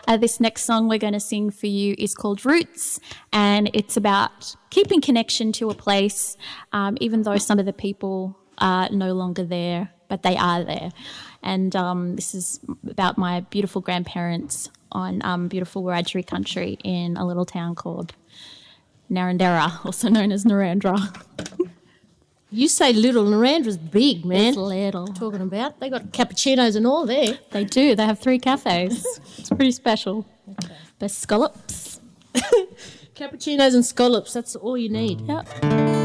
This next song we're going to sing for you is called Roots, and it's about keeping connection to a place, even though some of the people are no longer there, but they are there. And this is about my beautiful grandparents on beautiful Wiradjuri country in a little town called Narrandera, also known as Narandra. You say little, Narandra's big, man. It's little. Talking about, they got cappuccinos and all there. They do. They have 3 cafes. It's pretty special. Okay. Best scallops. Cappuccinos and scallops, that's all you need. Yep.